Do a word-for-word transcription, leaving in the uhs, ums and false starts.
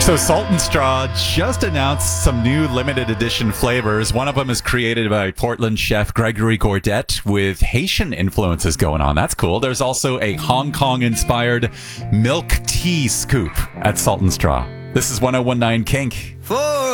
So Salt and Straw just announced some new limited edition flavors. One of them is created by Portland chef Gregory Gourdet with Haitian influences going on. That's cool. There's also a Hong Kong-inspired milk tea scoop at Salt and Straw. This is one oh one nine Kink. For